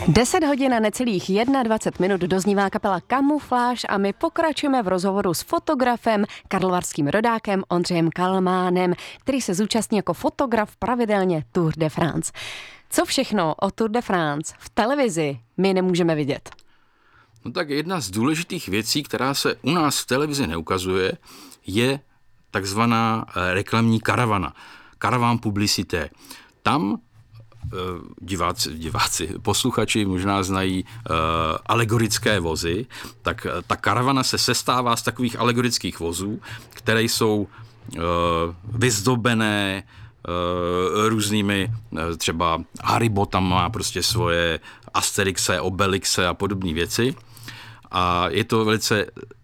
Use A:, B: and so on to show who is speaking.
A: 10 hodin a necelých 21 minut doznívá kapela Kamufláž a my pokračujeme v rozhovoru s fotografem, karlovarským rodákem Ondřejem Kalmánem, který se zúčastní jako fotograf pravidelně Tour de France. Co všechno o Tour de France v televizi my nemůžeme vidět?
B: No tak jedna z důležitých věcí, která se u nás v televizi neukazuje, je takzvaná reklamní karavana. Karaván publicité. Tam diváci, posluchači možná znají alegorické vozy, tak ta karavana se sestává z takových alegorických vozů, které jsou vyzdobené různými, třeba Haribo tam má prostě svoje Asterixe, Obelixe a podobné věci. A je to velice